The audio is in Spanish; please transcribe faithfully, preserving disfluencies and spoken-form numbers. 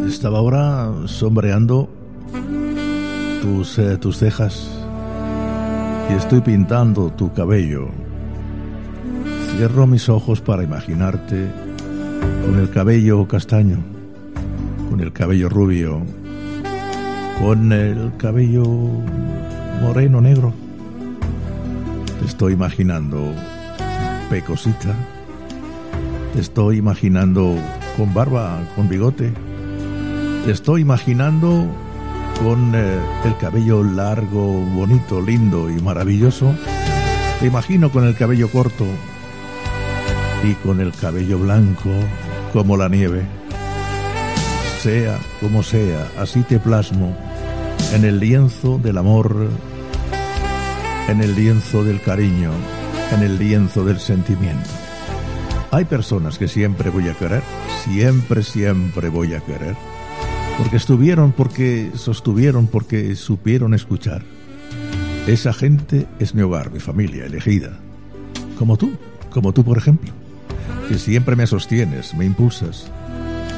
Estaba ahora sombreando tus, eh, tus cejas y estoy pintando tu cabello. Cierro mis ojos para imaginarte con el cabello castaño, con el cabello rubio, con el cabello moreno negro. Te estoy imaginando pecosita. Te estoy imaginando con barba, con bigote. Te estoy imaginando con eh, el cabello largo, bonito, lindo y maravilloso. Te imagino con el cabello corto y con el cabello blanco como la nieve. Sea como sea, así te plasmo en el lienzo del amor, en el lienzo del cariño, en el lienzo del sentimiento. Hay personas que siempre voy a querer, siempre, siempre voy a querer, porque estuvieron, porque sostuvieron, porque supieron escuchar. Esa gente es mi hogar, mi familia elegida. Como tú, como tú por ejemplo, que siempre me sostienes, me impulsas,